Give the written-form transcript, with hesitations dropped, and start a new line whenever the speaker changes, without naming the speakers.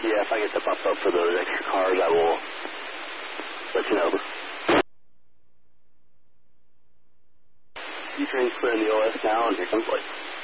Yeah, if I get to bump up for those extra cars, I will let you know. You train's clearing the OS now, and here comes light.